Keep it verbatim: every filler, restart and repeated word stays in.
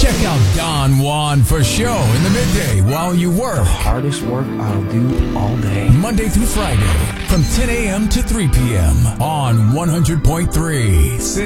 Check out Don Juan for show in the midday while you work. Hardest work I'll do all day. Monday through Friday from ten a.m. to three p.m. on one hundred point three